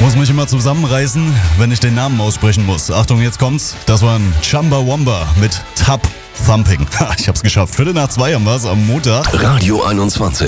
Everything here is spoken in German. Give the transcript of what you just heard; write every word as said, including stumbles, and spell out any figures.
Muss mich immer zusammenreißen, wenn ich den Namen aussprechen muss. Achtung, jetzt kommt's. Das war ein Chumbawamba mit Tap Thumping. Ich hab's geschafft. Viertel nach zwei haben wir's am Montag. Radio einundzwanzig.